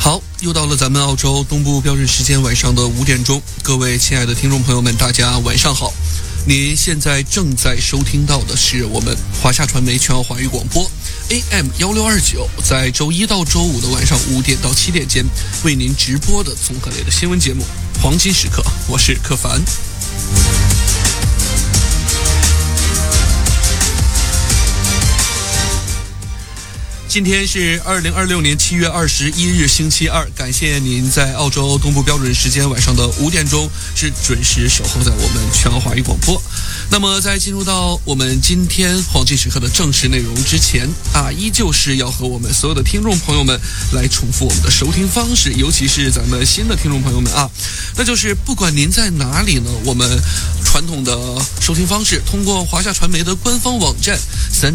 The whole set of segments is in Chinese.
好，又到了咱们澳洲东部标准时间晚上的5点钟，各位亲爱的听众朋友们，大家晚上好。您现在正在收听到的是我们华夏传媒全澳华语广播 AM1629，在周一到周五的晚上5点到7点间为您直播的综合类的新闻节目《黄金时刻》，我是柯凡。今天是2026年7月21日星期二，感谢您在澳洲东部标准时间晚上的5点钟是准时守候在我们全澳华语广播。那么在进入到我们今天黄金时刻的正式内容之前依旧是要和我们所有的听众朋友们来重复我们的收听方式，尤其是咱们新的听众朋友们那就是不管您在哪里呢，我们传统的收听方式通过华夏传媒的官方网站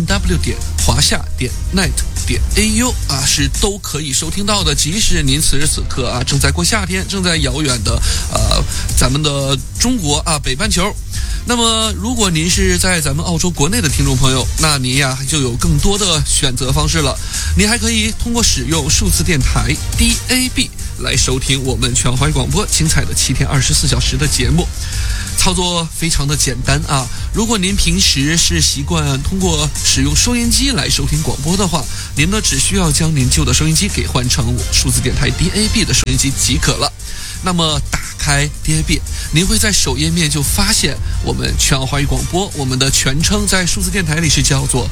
3w 华夏net .au 是都可以收听到的。即使您此时此刻正在过夏天，正在遥远的咱们的中国北半球。那么如果您是在咱们澳洲国内的听众朋友，那您就有更多的选择方式了。您还可以通过使用数字电台 DAB 来收听我们全华语广播精彩的7天24小时的节目。操作非常的简单如果您平时是习惯通过使用收音机来收听广播的话，您呢只需要将您旧的收音机给换成数字电台 DAB 的收音机即可了。那么打开 DAB， 您会在首页面就发现我们全澳华语广播，我们的全称在数字电台里是叫做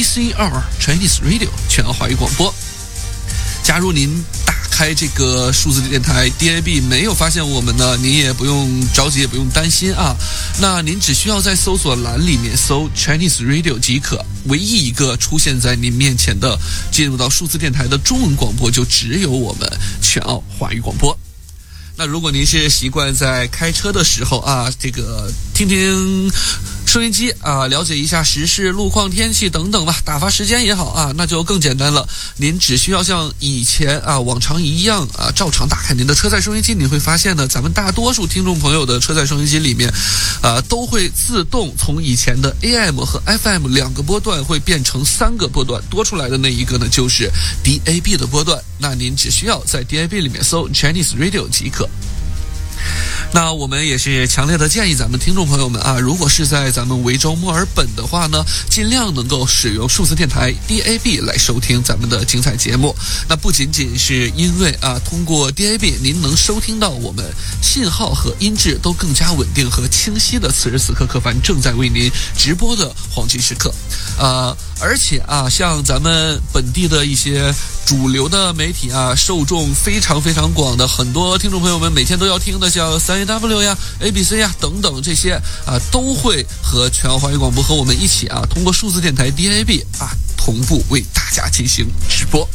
ACR Chinese Radio 全澳华语广播。假如您打开这个数字电台 DAB 没有发现我们呢，您也不用着急，也不用担心那您只需要在搜索栏里面搜 Chinese Radio 即可，唯一一个出现在您面前的进入到数字电台的中文广播就只有我们全澳华语广播。那如果您是习惯在开车的时候这个听听收音机了解一下时事、路况、天气等等吧，打发时间也好那就更简单了。您只需要像以前往常一样照常打开您的车载收音机，你会发现呢，咱们大多数听众朋友的车载收音机里面都会自动从以前的 AM 和 FM 2个波段会变成3个波段，多出来的那一个呢就是 DAB 的波段。那您只需要在 DAB 里面搜 Chinese Radio 即可。那我们也是强烈的建议咱们听众朋友们如果是在咱们维州墨尔本的话呢，尽量能够使用数字电台 DAB 来收听咱们的精彩节目。那不仅仅是因为通过 DAB 您能收听到我们信号和音质都更加稳定和清晰的此时此刻柯凡正在为您直播的黄金时刻而且像咱们本地的一些主流的媒体受众非常非常广的很多听众朋友们每天都要听的，像 3AW ABC 等等，这些都会和全澳华语广播和我们一起通过数字电台 DAB 同步为大家进行直播。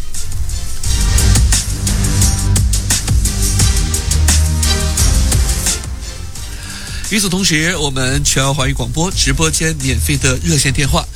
与此同时，我们全澳华语广播直播间免费的热线电话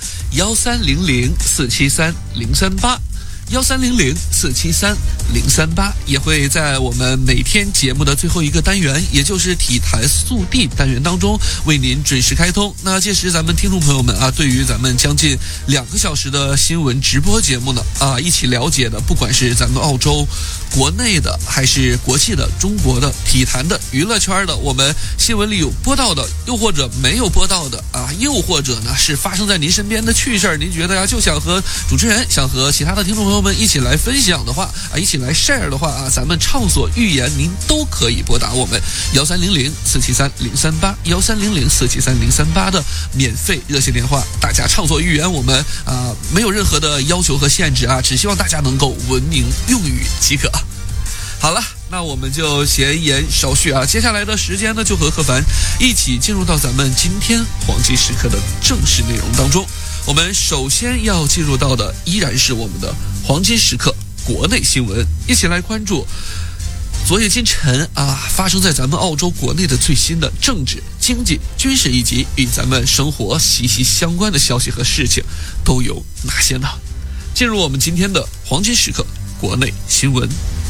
1300-473-038，1300-473-038，也会在我们每天节目的最后一个单元，也就是体坛速递单元当中为您准时开通。那届时咱们听众朋友们对于咱们将近2个小时的新闻直播节目呢一起了解的，不管是咱们澳洲国内的还是国际的、中国的体坛的、娱乐圈的，我们新闻里有播到的，又或者没有播到的又或者呢是发生在您身边的趣事儿，您觉得就想和主持人、想和其他的听众朋友们一起来分享的话一起来 share 的话咱们畅所欲言，您都可以拨打我们1300-473-038 1300-473-038的免费热线电话，大家畅所欲言，我们没有任何的要求和限制只希望大家能够文明用语即可。好了，那我们就闲言少叙接下来的时间呢，就和柯凡一起进入到咱们今天黄金时刻的正式内容当中。我们首先要进入到的依然是我们的黄金时刻国内新闻，一起来关注昨夜今晨发生在咱们澳洲国内的最新的政治、经济、军事以及与咱们生活息息相关的消息和事情都有哪些呢？进入我们今天的黄金时刻国内新闻。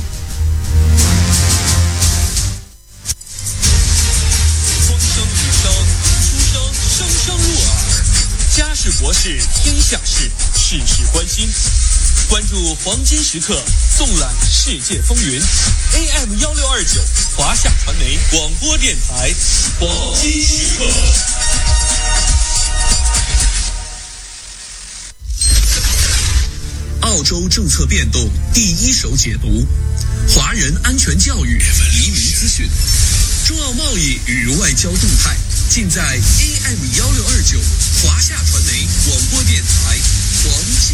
风声雨声，出声声声入耳，家事国事天下事，事事关心。 关注黄金时刻，纵览世界风云。AM1629，华夏传媒广播电台，黄金时刻。澳洲政策变动第一手解读，华人安全教育、移民资讯，中澳贸易与外交动态，尽在AM1629华夏传媒广播电台黄金。